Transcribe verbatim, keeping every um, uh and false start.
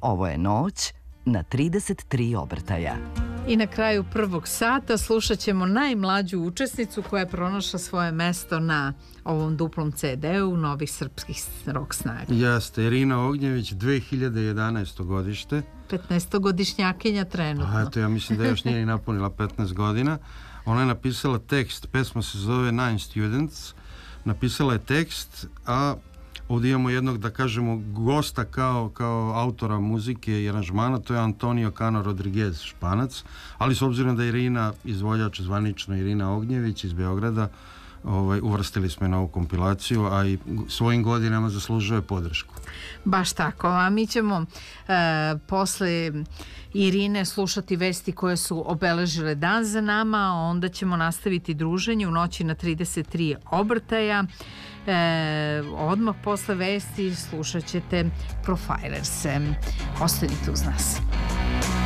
Ovo je noć na trideset tri obrtaja. I na kraju prvog sata slušat ćemo najmlađu učesnicu koja je pronašla svoje mesto na ovom duplom ce de-u novih srpskih rock snaga. Jeste, Irina Ognjević, dve hiljade jedanaesto godište. petnaestogodišnjakinja trenutno. A eto, ja mislim da još nije ni napunila petnaest godina. Ona je napisala tekst, pesma se zove Nine Students. Napisala je tekst, a ovdje imamo jednog, da kažemo, gosta kao, kao autora muzike i aranžmana, to je Antonio Cano Rodriguez, Španac, ali s obzirom da je Irina izvođač, zvanično Irina Ognjević iz Beograda, ovaj, uvrstili smo je na ovu kompilaciju, a i svojim godinama zaslužuje podršku. Baš tako, a mi ćemo e, posle Irine slušati vesti koje su obeležile dan za nama, a onda ćemo nastaviti druženje u noći na trideset tri obrtaja. E, odmah posle vesti slušat ćete Profilers. Ostanite uz nas.